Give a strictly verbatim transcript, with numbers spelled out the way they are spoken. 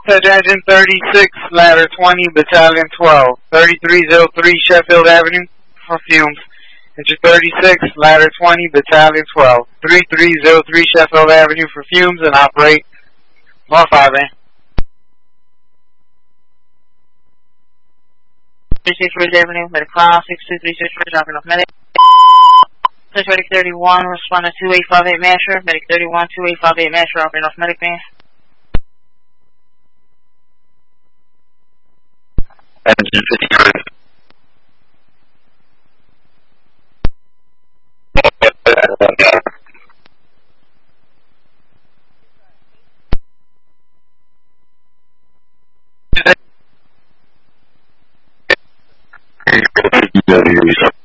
Touch engine thirty-six, ladder twenty, battalion twelve, thirty-three oh three Sheffield Avenue for fumes. Engine thirty-six, ladder twenty, battalion twelve, thirty-three oh three Sheffield Avenue for fumes and operate one five A. thirty-six Ridge Avenue, medic call, six two three six, dropping off medic. Touch medic thirty-one, respond to two eight five eight Masher, medic thirty-one, two eight five eight Masher, dropping off medic man. Engine fifty-three. Yeah,